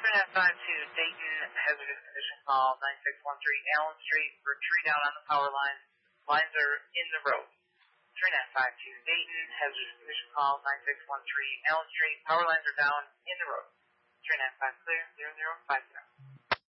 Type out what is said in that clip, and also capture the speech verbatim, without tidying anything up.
three nine five two Dayton, hazardous condition call nine six one three Allen Street for tree down on the power line. Lines are in the road. three nine five two Dayton, hazardous condition call nine six one three Allen Street. Power lines are down in the road. three nine five clear, zero zero five zero.